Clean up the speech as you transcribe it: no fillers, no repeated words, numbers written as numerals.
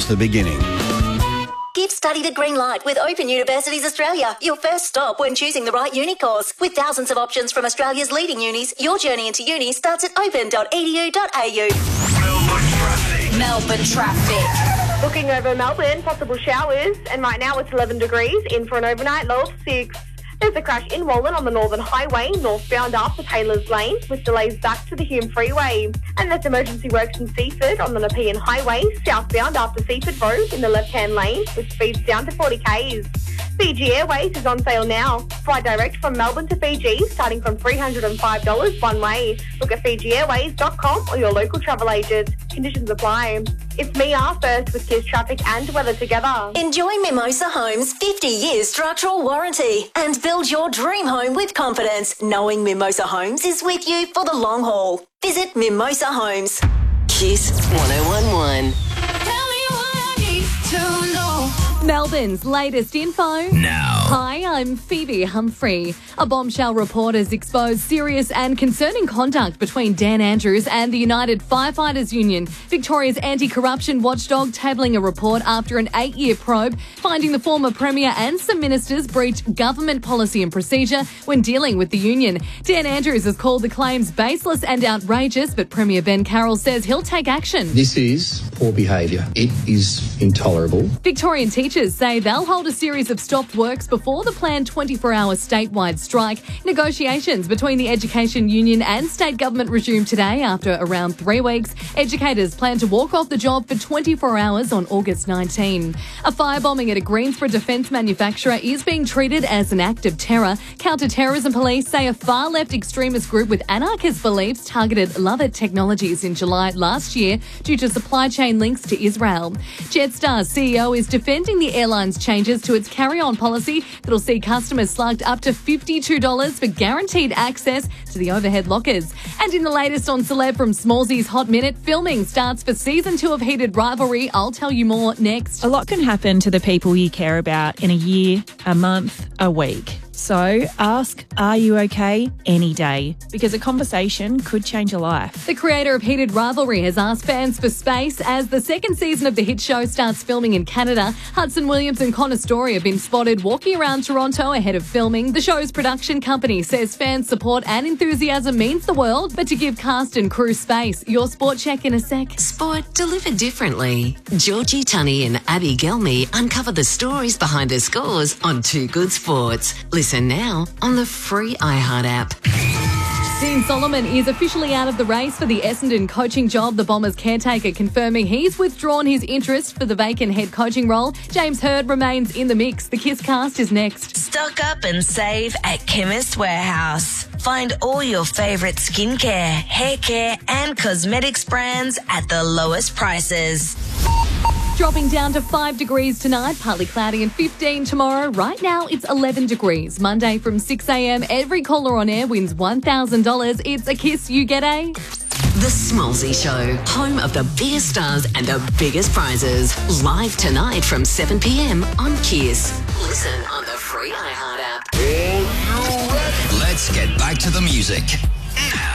just the beginning. Give study the green light with Open Universities Australia, your first stop when choosing the right uni course. With thousands of options from Australia's leading unis, your journey into uni starts at open.edu.au. Melbourne traffic. Looking over Melbourne, possible showers, and right now it's 11 degrees, in for an overnight low of 6. There's a crash in Wallan on the Northern Highway, northbound after Taylor's Lane, with delays back to the Hume Freeway. And there's emergency works in Seaford on the Nepean Highway, southbound after Seaford Road in the left-hand lane, with speeds down to 40 k's. Fiji Airways is on sale now. Fly direct from Melbourne to Fiji, starting from $305 one way. Look at FijiAirways.com or your local travel agent. Conditions apply. It's Mia first with Kiss Traffic and weather together. Enjoy Mimosa Homes' 50 years structural warranty and build your dream home with confidence, knowing Mimosa Homes is with you for the long haul. Visit Mimosa Homes. Kiss 1011. Melbourne's latest info. Now. Hi, I'm Phoebe Humphrey. A bombshell report has exposed serious and concerning conduct between Dan Andrews and the United Firefighters Union. Victoria's anti-corruption watchdog tabling a report after an 8-year probe finding the former Premier and some ministers breached government policy and procedure when dealing with the union. Dan Andrews has called the claims baseless and outrageous, but Premier Ben Carroll says he'll take action. This is poor behaviour. It is intolerable. Victorian teachers say they'll hold a series of stopped works before the planned 24-hour statewide strike. Negotiations between the Education Union and state government resume today after around 3 weeks. Educators plan to walk off the job for 24 hours on August 19. A firebombing at a Greensboro defence manufacturer is being treated as an act of terror. Counter-terrorism police say a far-left extremist group with anarchist beliefs targeted Lovett Technologies in July last year due to supply chain links to Israel. Jetstar's CEO is defending the airline's changes to its carry-on policy that'll see customers slugged up to $52 for guaranteed access to the overhead lockers. And in the latest on Celeb from Smallsy's Hot Minute, filming starts for season 2 of Heated Rivalry. I'll tell you more next. A lot can happen to the people you care about in a year, a month, a week. So ask, are you okay, any day? Because a conversation could change a life. The creator of Heated Rivalry has asked fans for space as the second season of the hit show starts filming in Canada. Hudson Williams and Connor Story have been spotted walking around Toronto ahead of filming. The show's production company says fans' support and enthusiasm means the world, but to give cast and crew space. Your sport check in a sec. Sport delivered differently. Georgie Tunney and Abby Gelmy uncover the stories behind her scores on Too Good Sports. Listen now on the free iHeart app. Dean Solomon is officially out of the race for the Essendon coaching job. The Bombers caretaker confirming he's withdrawn his interest for the vacant head coaching role. James Hird remains in the mix. The Kiss Cast is next. Stock up and save at Chemist Warehouse. Find all your favourite skincare, hair care and cosmetics brands at the lowest prices. Dropping down to 5 degrees tonight, partly cloudy and 15 tomorrow. Right now, it's 11 degrees. Monday from 6 a.m, every caller on air wins $1,000. It's a Kiss, you get a... The Smallsy Show, home of the biggest stars and the biggest prizes. Live tonight from 7 p.m. on Kiss. Listen on the free iHeart app. Let's get back to the music. Now.